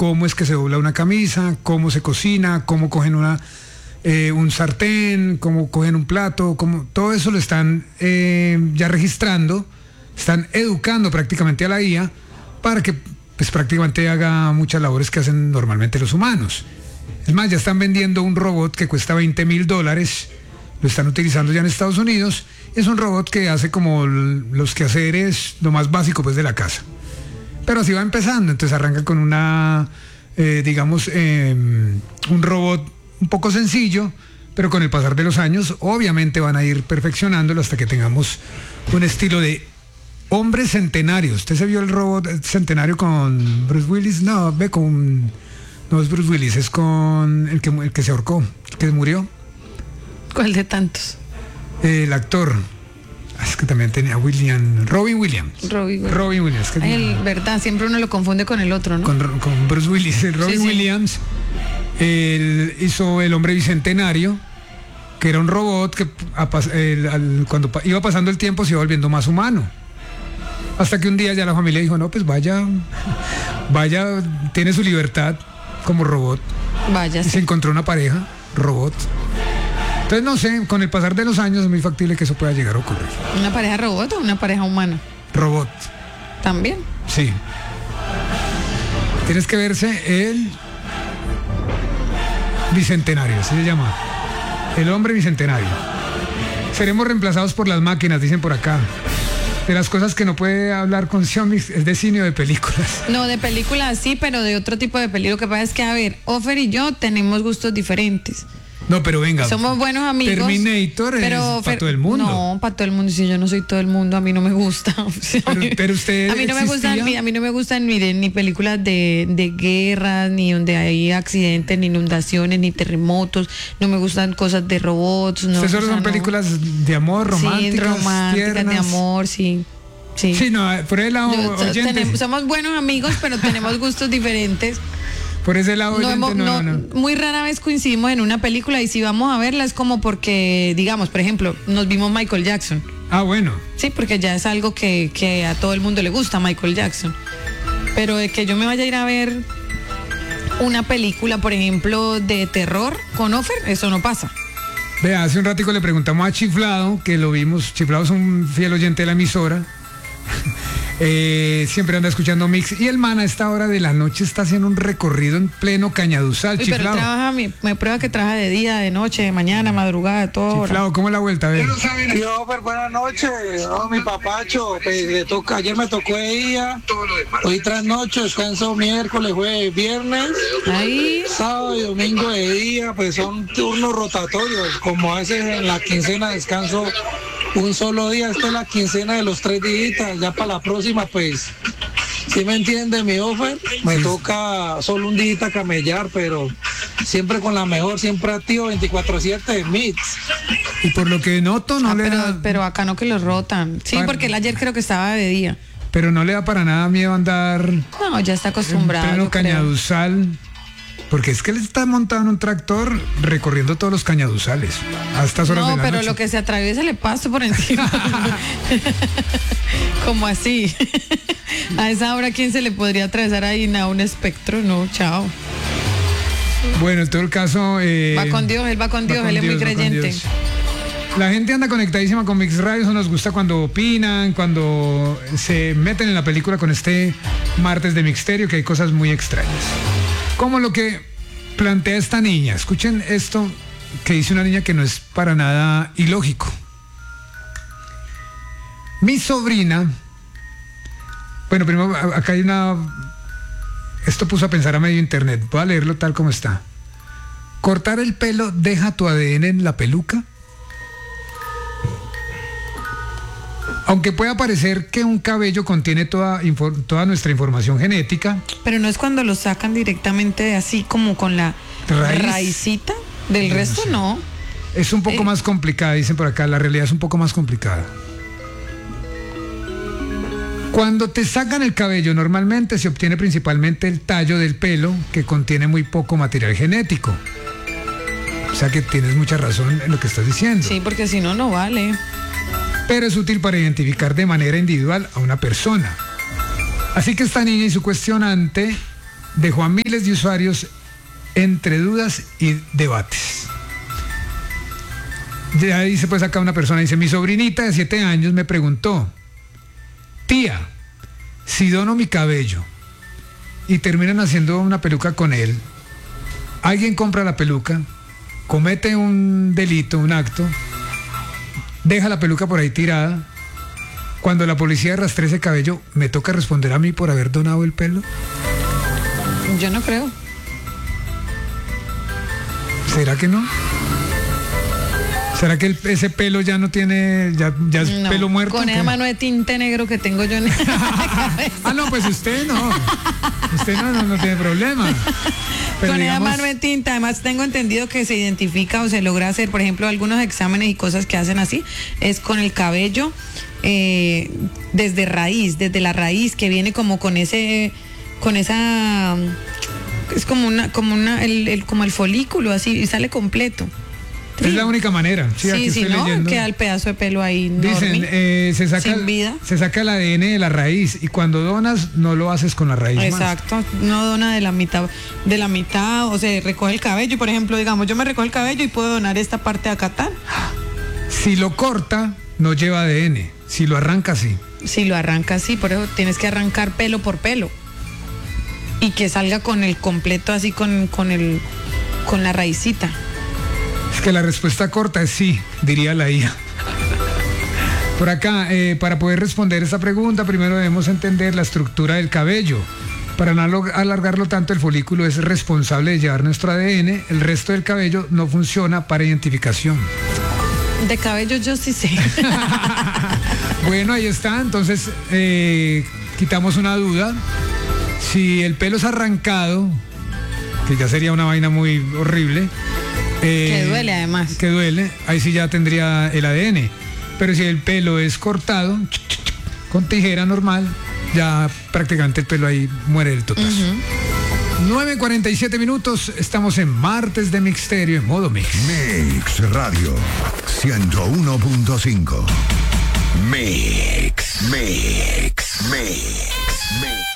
cómo es que se dobla una camisa, cómo se cocina, cómo cogen un sartén, cómo cogen un plato, todo eso lo están ya registrando, están educando prácticamente a la IA para que pues prácticamente haga muchas labores que hacen normalmente los humanos. Es más, ya están vendiendo un robot que cuesta $20,000, lo están utilizando ya en Estados Unidos. Es un robot que hace como los quehaceres, lo más básico pues de la casa. Pero así va empezando, entonces arranca con un robot un poco sencillo, pero con el pasar de los años obviamente van a ir perfeccionándolo hasta que tengamos un estilo de hombre centenario. ¿Usted se vio el robot centenario con Bruce Willis? No es Bruce Willis, es con el que se ahorcó, el que murió. ¿Cuál de tantos? El actor. Es que también tenía Robin Williams. Verdad, siempre uno lo confunde con el otro, ¿no? Con Bruce Willis. Robin Williams, él hizo El Hombre Bicentenario, que era un robot que cuando iba pasando el tiempo se iba volviendo más humano. Hasta que un día ya la familia dijo, no, pues vaya, tiene su libertad como robot. Vaya. Y se encontró una pareja, robot. Entonces no sé, con el pasar de los años es muy factible que eso pueda llegar a ocurrir. ¿Una pareja robot o una pareja humana? Robot. ¿También? Sí. Tienes que verse el Bicentenario, así se llama. El Hombre Bicentenario. Seremos reemplazados por las máquinas, dicen por acá. De las cosas que no puede hablar con Xiaomi es de cine o de películas. No, de películas sí, pero de otro tipo de película. Lo que pasa es que, a ver, Ofer y yo tenemos gustos diferentes. No, pero venga. Somos buenos amigos. Terminator es para todo el mundo. No, para todo el mundo. Si yo no soy todo el mundo, a mí no me gusta. Pero usted a mí no me gustan ni películas de guerra, ni donde hay accidentes, ni inundaciones, ni terremotos. No me gustan cosas de robots. No, solo son películas de amor, románticas, tiernas, de amor, sí. Sí, no, por el lado somos buenos amigos, pero tenemos gustos diferentes. Por ese lado, no. Muy rara vez coincidimos en una película, y si vamos a verla es como porque, digamos, por ejemplo, nos vimos Michael Jackson. Ah, bueno. Sí, porque ya es algo que a todo el mundo le gusta, Michael Jackson. Pero de que yo me vaya a ir a ver una película, por ejemplo, de terror con Ofer, eso no pasa. Vea, hace un ratico le preguntamos a Chiflado, que lo vimos. Chiflado es un fiel oyente de la emisora. Siempre anda escuchando Mix, y el man a esta hora de la noche está haciendo un recorrido en pleno Cañaduzal. Uy, pero me prueba que trabaja de día, de noche, de mañana, madrugada, de todo. Chiflado, ¿cómo es la vuelta? A ver. Yo, pues, buenas noches. Mi papacho, ayer me tocó de día, hoy trasnocho, descanso miércoles, jueves, viernes, sábado y domingo de día, pues son turnos rotatorios, como a veces en la quincena descanso un solo día. Esta es la quincena de los 3 días, ya para la próxima, pues, ¿sí me entiende mi Ofer? Me toca solo un día camellar, pero siempre con la mejor, siempre activo, 24/7 Mix. Y por lo que noto, pero acá no, que los rotan. Sí, porque él ayer creo que estaba de día. Pero no le da para nada miedo andar. No, ya está acostumbrado. En pleno Cañaduzal. Porque es que él está montado en un tractor recorriendo todos los cañaduzales a estas horas de la noche. No, pero lo que se atraviesa le paso por encima. ¿Cómo así? A esa hora, ¿quién se le podría atravesar ahí? ¿A un espectro? No, chao. Bueno, en todo el caso... va con Dios, él es muy creyente. La gente anda conectadísima con Mix Radio. Eso nos gusta cuando opinan, cuando se meten en la película con este martes de Mixterio, que hay cosas muy extrañas. Como lo que plantea esta niña. Escuchen esto que dice una niña que no es para nada ilógico. Mi sobrina... Bueno, primero acá hay una... Esto puso a pensar a medio internet. Voy a leerlo tal como está. ¿Cortar el pelo deja tu ADN en la peluca? Aunque pueda parecer que un cabello contiene toda nuestra información genética. Pero no es cuando lo sacan directamente así como con la raicita. Del resto no. Es un poco más complicada, dicen por acá. La realidad es un poco más complicada. Cuando te sacan el cabello, normalmente se obtiene principalmente el tallo del pelo, que contiene muy poco material genético. O sea que tienes mucha razón en lo que estás diciendo. Sí, porque si no, no vale. Pero es útil para identificar de manera individual a una persona. Así que esta niña y su cuestionante dejó a miles de usuarios entre dudas y debates. Ya dice pues acá una persona, dice, mi sobrinita de 7 años me preguntó, tía, si dono mi cabello y terminan haciendo una peluca con él, alguien compra la peluca, comete un delito, un acto, deja la peluca por ahí tirada, cuando la policía rastree ese cabello, ¿me toca responder a mí por haber donado el pelo? Yo no creo. ¿Será que no? ¿Será que ese pelo ya no tiene, ya es no, pelo muerto? Con esa mano de tinte negro que tengo yo en la cabeza. Ah, no, pues usted no. Usted no tiene problema. Pero con esa mano de tinta, además tengo entendido que se identifica o se logra hacer, por ejemplo, algunos exámenes y cosas que hacen así, es con el cabello desde la raíz, que viene como con esa, es como el folículo así, y sale completo. Es la única manera. Sí, no, queda el pedazo de pelo ahí. Dicen, sin vida. Se saca el ADN de la raíz y cuando donas no lo haces con la raíz. Exacto, más. No dona de la mitad, o se recoge el cabello, por ejemplo, digamos, yo me recojo el cabello y puedo donar esta parte de acá tal. Si lo corta, no lleva ADN. Si lo arranca, sí. Si lo arranca, sí, por eso tienes que arrancar pelo por pelo. Y que salga con el completo así con la raicita. Es que la respuesta corta es sí, diría la IA. Por acá, para poder responder esta pregunta, primero debemos entender la estructura del cabello. Para no alargarlo tanto, el folículo es responsable de llevar nuestro ADN, el resto del cabello no funciona para identificación. De cabello yo sí sé. Bueno, ahí está, entonces quitamos una duda. Si el pelo es arrancado, que ya sería una vaina muy horrible. Que duele además. Que duele, ahí sí ya tendría el ADN. Pero si el pelo es cortado, con tijera normal, ya prácticamente el pelo ahí muere del totazo. 9:47 minutos, estamos en martes de Mixterio en modo mix. Mix Radio 101.5. Mix.